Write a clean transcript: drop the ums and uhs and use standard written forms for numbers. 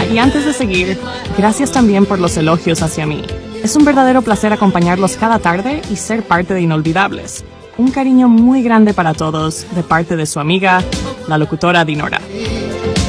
y antes de seguir, gracias también por los elogios hacia mí. Es un verdadero placer acompañarlos cada tarde y ser parte de Inolvidables. Un cariño muy grande para todos de parte de su amiga, la locutora Dinora.